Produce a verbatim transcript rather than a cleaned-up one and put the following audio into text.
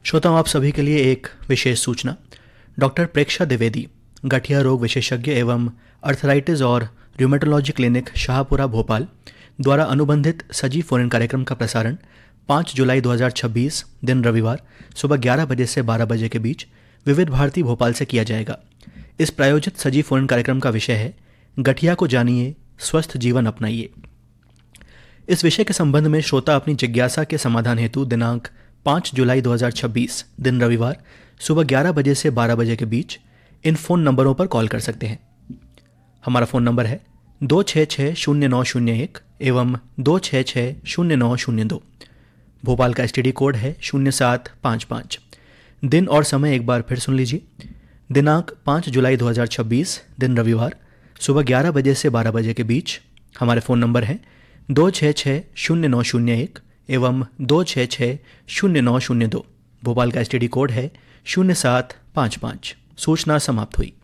श्रोताओं, आप सभी के लिए एक विशेष सूचना। डॉक्टर प्रेक्षा द्विवेदी, गठिया रोग विशेषज्ञ एवं अर्थराइटिस और र्यूमेटोलॉजी क्लिनिक, शाहपुरा, भोपाल द्वारा अनुबंधित सजीव फोन कार्यक्रम का प्रसारण पाँच जुलाई दो हज़ार छब्बीस दिन रविवार सुबह ग्यारह बजे से बारह बजे के बीच विविध भारती भोपाल से किया जाएगा। इस प्रायोजित सजीव फोन कार्यक्रम का विषय है गठिया को जानिए, स्वस्थ जीवन अपनाइए। इस विषय के संबंध में श्रोता अपनी जिज्ञासा के समाधान हेतु दिनांक पाँच जुलाई दो हज़ार छब्बीस दिन रविवार सुबह ग्यारह बजे से बारह बजे के बीच इन फ़ोन नंबरों पर कॉल कर सकते हैं। हमारा फ़ोन नंबर है दो छः छः शून्य नौ शून्य एक एवं दो छः छः शून्य नौ शून्य दो। भोपाल का एस टी डी कोड है शून्य सात पाँच पाँच। दिन और समय एक बार फिर सुन लीजिए। दिनांक पाँच जुलाई दो हज़ार छब्बीस दिन रविवार सुबह ग्यारह बजे से बारह बजे के बीच हमारे फ़ोन नंबर हैं दो छः छः शून्य नौ शून्य एक एवं दो छः छः शून्य नौ शून्य दो। भोपाल का एस टी डी कोड है शून्य सात पाँच पाँच। सूचना समाप्त हुई।